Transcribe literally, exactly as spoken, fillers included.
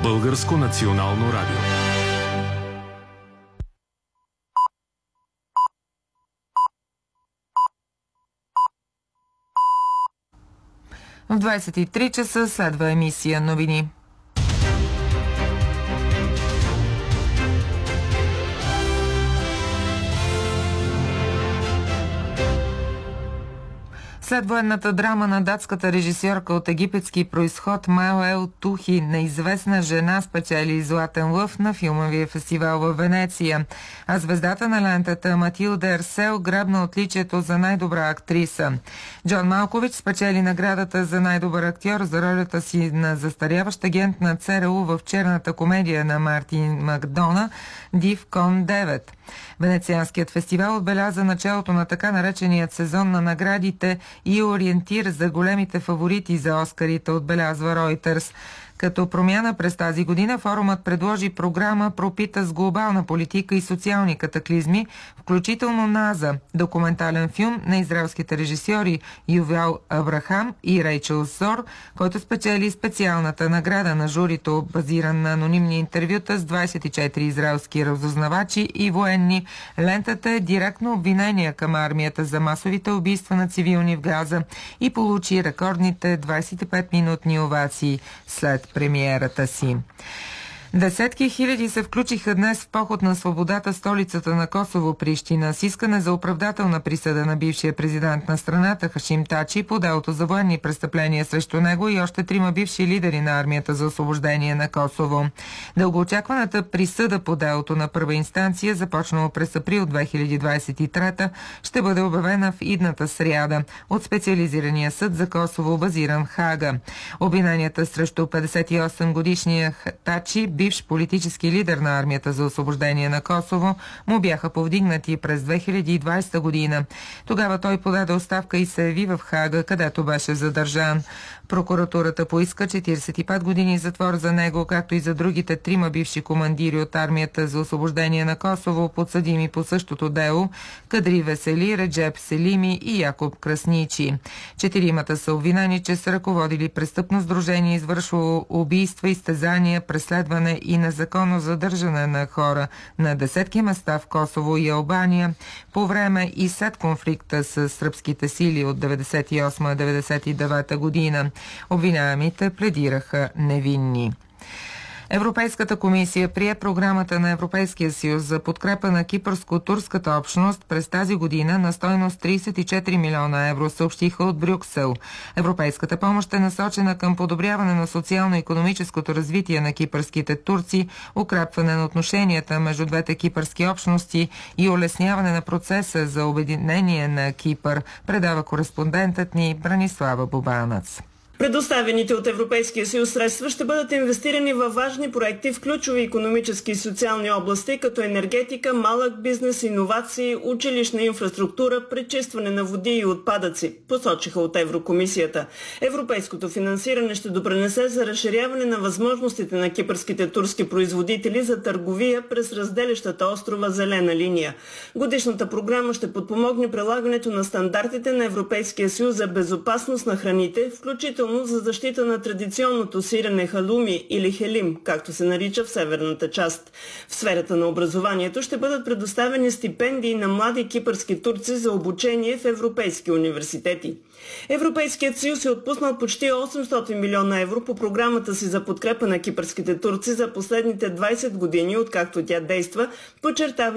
Българско национално радио. В двадесет и три часа следва емисия новини. След военната драма на датската режисьорка от египетски произход Мао Ел Тухи, неизвестна жена спечели Златен лъв на филмовия фестивал във Венеция, а звездата на лентата Матилда Ерсел грабна отличието за най-добра актриса. Джон Малкович спечели наградата за най-добър актьор за ролята си на застаряващ агент на ЦРУ в черната комедия на Мартин Макдона Див Кон девет. Венецианският фестивал отбеляза началото на така нареченият сезон на наградите и ориентир за големите фаворити за Оскарите, отбелязва Ройтерс. Като промяна през тази година форумът предложи програма, пропита с глобална политика и социални катаклизми, включително НАЗА, документален филм на израелските режисьори Ювал Абрахам и Рейчел Зор, който спечели специалната награда на журито, базиран на анонимни интервюта с двадесет и четири израелски разузнавачи и военни. Лентата е директно обвинение към армията за масовите убийства на цивилни в Газа и получи рекордните двадесет и пет минутни овации след премиерата си. Десетки хиляди се включиха днес в поход на свободата столицата на Косово, Прищина, с искане за оправдателна присъда на бившия президент на страната Хашим Тачи по делото за военни престъпления срещу него и още трима бивши лидери на армията за освобождение на Косово. Дългоочакваната присъда по делото на първа инстанция, започнало през април две хиляди двадесет и трета, ще бъде обявена в идната сряда от специализирания съд за Косово, базиран в Хага. Обвиненията срещу петдесет и осем годишния Тачи, бивш политически лидер на армията за освобождение на Косово, му бяха повдигнати през две хиляди и двадесета година. Тогава той подаде оставка и се яви в Хага, където беше задържан. Прокуратурата поиска четиридесет и пет години затвор за него, както и за другите трима бивши командири от армията за освобождение на Косово, подсъдими по същото дело: Кадри Весели, Реджеп Селими и Якоб Красничи. Четиримата са обвинени, че са ръководили престъпно сдружение, извършвало убийства, изтезания, преследване и незаконно задържане на хора на десетки места в Косово и Албания по време и след конфликта с сръбските сили от деветдесет и осма до деветдесет и девета година. Обвиняемите пледираха невинни. Европейската комисия прие програмата на Европейския съюз за подкрепа на кипърско-турската общност през тази година на стойност тридесет и четири милиона евро, съобщиха от Брюксел. Европейската помощ е насочена към подобряване на социално-икономическото развитие на кипърските турци, укрепване на отношенията между двете кипърски общности и улесняване на процеса за обединение на Кипър, предава кореспондентът ни Бранислава Бобанац. Предоставените от Европейския съюз средства ще бъдат инвестирани във важни проекти в ключови икономически и социални области, като енергетика, малък бизнес, иновации, училищна инфраструктура, пречистване на води и отпадъци, посочиха от Еврокомисията. Европейското финансиране ще допринесе за разширяване на възможностите на кипърските турски производители за търговия през разделящата острова зелена линия. Годишната програма ще подпомогне прилагането на стандартите на Европейския съюз за безопасност на храните, включително за защита на традиционното сирене халуми или хелим, както се нарича в северната част. В сферата на образованието ще бъдат предоставени стипендии на млади кипърски турци за обучение в европейски университети. Европейският съюз е отпуснал почти осемстотин милиона евро по програмата си за подкрепа на кипърските турци за последните двадесет години, откакто тя действа, подчертава